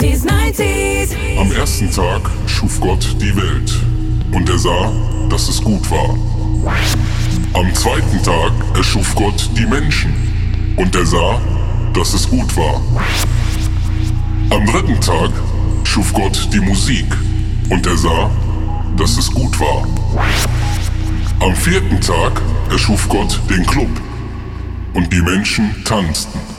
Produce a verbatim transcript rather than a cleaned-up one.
achtziger, neunziger. Am ersten Tag schuf Gott die Welt und er sah, dass es gut war. Am zweiten Tag erschuf Gott die Menschen und er sah, dass es gut war. Am dritten Tag schuf Gott die Musik und er sah, dass es gut war. Am vierten Tag erschuf Gott den Club und die Menschen tanzten.